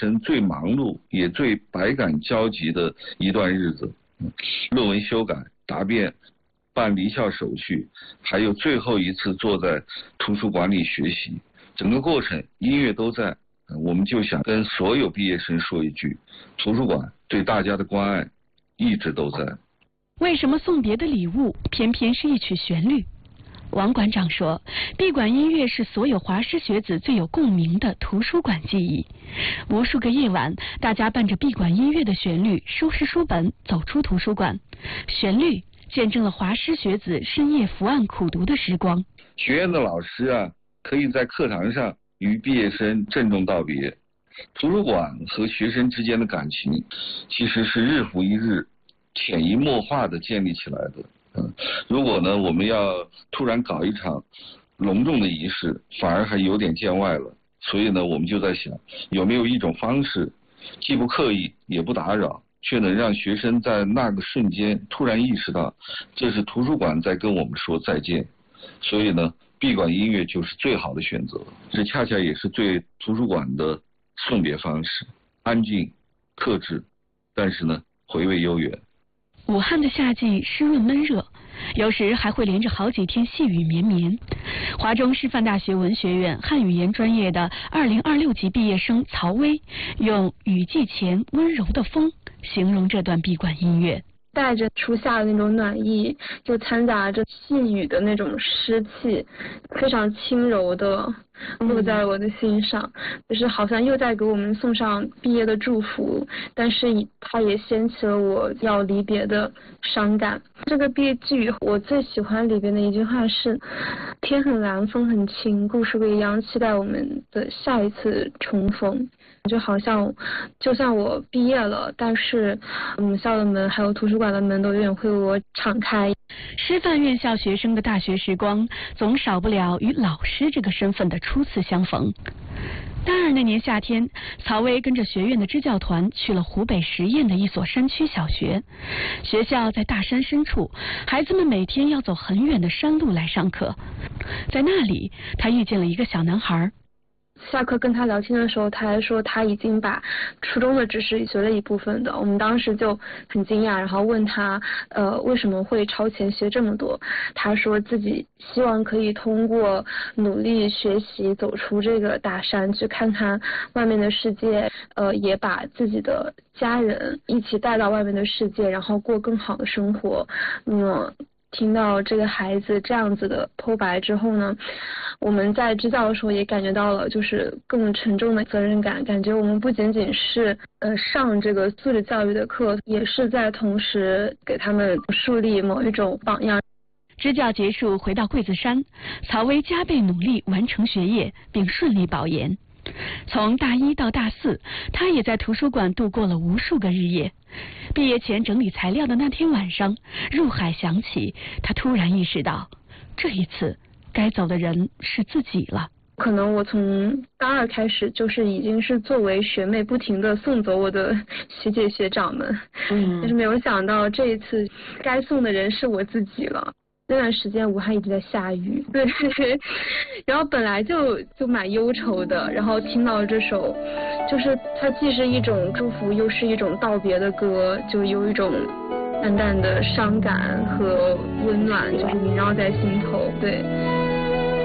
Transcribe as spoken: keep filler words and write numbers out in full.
生最忙碌也最百感交集的一段日子。论文修改、答辩、办离校手续，还有最后一次坐在图书馆里学习，整个过程音乐都在。我们就想跟所有毕业生说一句，图书馆对大家的关爱一直都在。 为什么送别的礼物偏偏是一曲旋律？王馆长说，闭馆音乐是所有华师学子最有共鸣的图书馆记忆。无数个夜晚，大家伴着闭馆音乐的旋律，收拾书本，走出图书馆。旋律见证了华师学子深夜伏案苦读的时光。 学院的老师啊，可以在课堂上与毕业生郑重道别。图书馆和学生之间的感情，其实是日复一日、潜移默化的建立起来的。嗯，如果呢，我们要突然搞一场隆重的仪式，反而还有点见外了。所以呢，我们就在想，有没有一种方式，既不刻意也不打扰，却能让学生在那个瞬间突然意识到，这是图书馆在跟我们说再见。所以呢，闭馆音乐就是最好的选择，这恰恰也是对图书馆的送别方式，安静、克制，但是呢，回味悠远。 武汉的夏季湿润闷热，有时还会连着好几天细雨绵绵。华中师范大学文学院汉语言专业的二零二六级毕业生曹薇，用雨季前温柔的风形容这段闭馆音乐。 带着初夏的那种暖意，就掺杂着细雨的那种湿气，非常轻柔的落在我的心上，就是好像又在给我们送上毕业的祝福，但是它也掀起了我要离别的伤感。这个毕业寄语我最喜欢里边的一句话是，天很蓝，风很轻，故事未央，期待我们的下一次重逢。就好像就算我毕业了，但是母校的门还有图书馆的门都永远会为我敞开。 师范院校学生的大学时光，总少不了与老师这个身份的初次相逢。大二那年夏天，曹薇跟着学院的支教团去了湖北十堰的一所山区小学。学校在大山深处，孩子们每天要走很远的山路来上课。在那里，他遇见了一个小男孩。 下课跟他聊天的时候，他还说他已经把初中的知识学了一部分的。我们当时就很惊讶，然后问他呃为什么会超前学这么多。他说自己希望可以通过努力学习走出这个大山，去看看外面的世界，呃也把自己的家人一起带到外面的世界，然后过更好的生活。嗯听到这个孩子这样子的剖白之后呢，我们在支教的时候也感觉到了就是更沉重的责任感，感觉我们不仅仅是呃上这个素质教育的课，也是在同时给他们树立某一种榜样。 支教结束，回到桂子山，曹薇加倍努力完成学业，并顺利保研。从大一到大四，他也在图书馆度过了无数个日夜。毕业前整理材料的那天晚上，入海响起，他突然意识到，这一次该走的人是自己了。 可能我从大二开始就是已经是作为学妹不停的送走我的学姐学长们，嗯，但是没有想到这一次该送的人是我自己了。那段时间武汉一直在下雨，对，然后本来就就蛮忧愁的，然后听到这首，就是它既是一种祝福，又是一种道别的歌，就有一种淡淡的伤感和温暖，就是萦绕在心头，对。